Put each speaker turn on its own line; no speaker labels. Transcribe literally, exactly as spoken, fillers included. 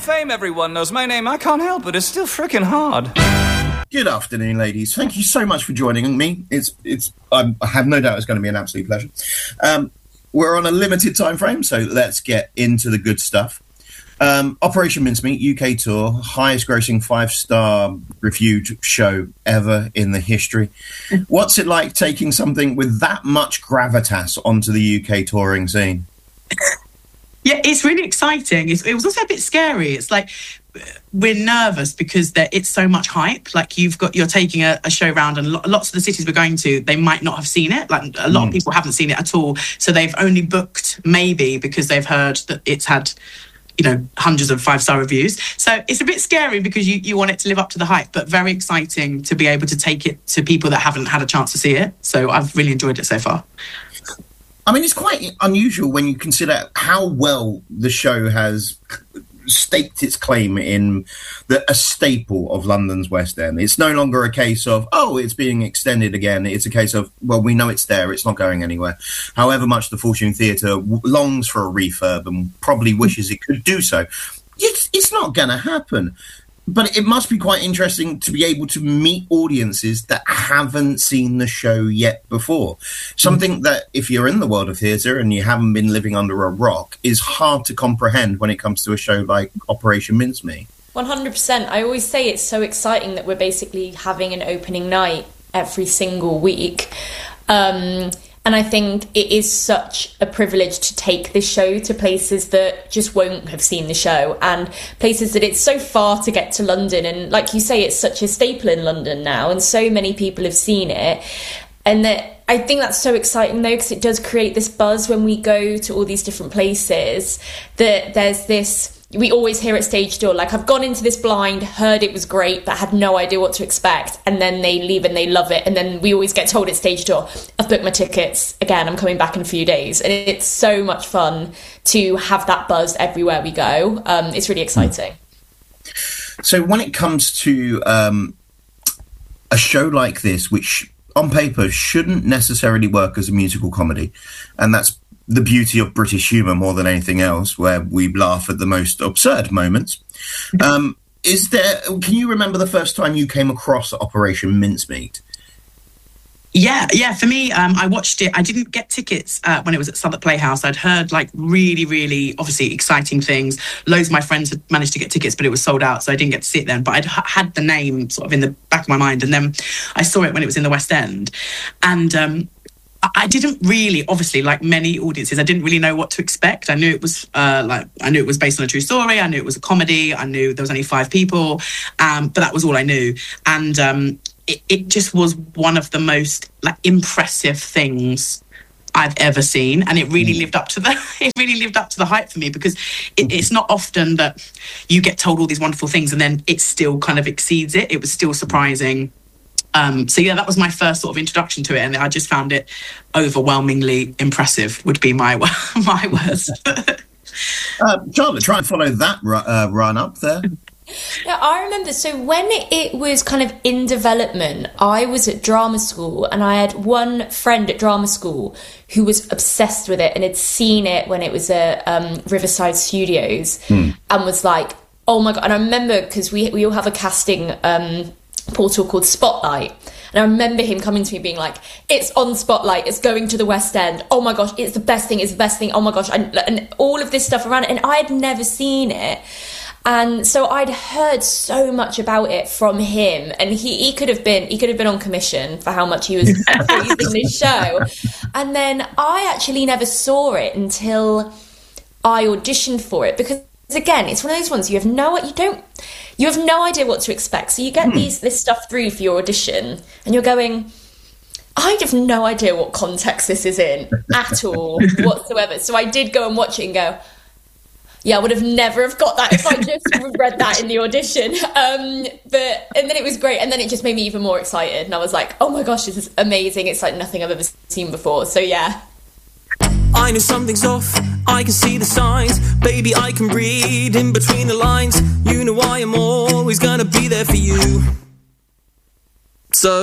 fame everyone knows my name. I can't help it. It's still frickin' hard.
Good afternoon, ladies. Thank you so much for joining me. It's it's. I'm, I have no doubt it's going to be an absolute pleasure. Um, we're on a limited time frame, so let's get into the good stuff. Um, Operation Mincemeat U K tour, highest grossing five star reviewed show ever in the history. What's it like taking something with that much gravitas onto the U K touring scene?
Yeah, it's really exciting. It's, it was also a bit scary. It's like we're nervous because there, it's so much hype. Like you've got, you're taking a, a show round, and lo- lots of the cities we're going to, they might not have seen it. Like a lot mm. of people haven't seen it at all, so they've only booked maybe because they've heard that it's had, you know, hundreds of five-star reviews. So it's a bit scary because you, you want it to live up to the hype, but very exciting to be able to take it to people that haven't had a chance to see it. So I've really enjoyed it so far.
I mean, it's quite unusual when you consider how well the show has staked its claim in the, a staple of London's West End. It's no longer a case of, oh, it's being extended again. It's a case of, well, we know it's there. It's not going anywhere. However much the Fortune Theatre w- longs for a refurb and probably wishes it could do so, it's, it's not going to happen. But it must be quite interesting to be able to meet audiences that haven't seen the show yet before. Something that, if you're in the world of theatre and you haven't been living under a rock, is hard to comprehend when it comes to a show like Operation Mincemeat.
one hundred percent. I always say it's so exciting that we're basically having an opening night every single week. Um, and I think it is such a privilege to take this show to places that just won't have seen the show, and places that it's so far to get to London. And like you say, it's such a staple in London now, and so many people have seen it. And that I think that's so exciting, though, because it does create this buzz when we go to all these different places, that there's this... We always hear at stage door, like, I've gone into this blind, heard it was great, but had no idea what to expect. And then they leave and they love it. And then we always get told at stage door, I've booked my tickets. Again, I'm coming back in a few days. And it's so much fun to have that buzz everywhere we go. Um, it's really exciting.
So when it comes to um, a show like this, which on paper shouldn't necessarily work as a musical comedy, and that's the beauty of British humour more than anything else, where we laugh at the most absurd moments. Um, is there? Can you remember the first time you came across Operation Mincemeat?
Yeah, yeah. For me, um, I watched it. I didn't get tickets uh, when it was at Southwark Playhouse. I'd heard like really, really, obviously exciting things. Loads of my friends had managed to get tickets, but it was sold out, so I didn't get to see it then. But I'd h- had the name sort of in the back of my mind, and then I saw it when it was in the West End, and um, I didn't really, obviously, like many audiences, I didn't really know what to expect. I knew it was uh, like I knew it was based on a true story. I knew it was a comedy. I knew there was only five people, um, but that was all I knew. And um, it, it just was one of the most like impressive things I've ever seen, and it really lived up to the it really lived up to the hype for me, because it, it's not often that you get told all these wonderful things and then it still kind of exceeds it. It was still surprising. Um, so yeah, that was my first sort of introduction to it, and I just found it overwhelmingly impressive. Would be my my words.
uh, Charlotte, try and follow that uh, run up there.
Yeah, I remember. So when it was kind of in development, I was at drama school, and I had one friend at drama school who was obsessed with it and had seen it when it was at um, Riverside Studios, hmm. and was like, "Oh my god!" And I remember because we we all have a casting Um, portal called Spotlight, and I remember him coming to me being like, it's on Spotlight, it's going to the West End, oh my gosh, it's the best thing, it's the best thing, oh my gosh, and, and all of this stuff around it, and I had never seen it, and so I'd heard so much about it from him, and he, he could have been he could have been on commission for how much he was praising this show. And then I actually never saw it until I auditioned for it, because again, it's one of those ones you have no you don't you have no idea what to expect. So you get hmm. these this stuff through for your audition, and you're going, I have no idea what context this is in at all whatsoever. So I did go and watch it and go, yeah, I would have never have got that if I just read that in the audition. Um, but and then it was great, and then it just made me even more excited, and I was like, oh my gosh, this is amazing. It's like nothing I've ever seen before. So yeah.
I know something's off, I can see the signs. Baby, I can read in between the lines. You know I am always gonna be there for you. So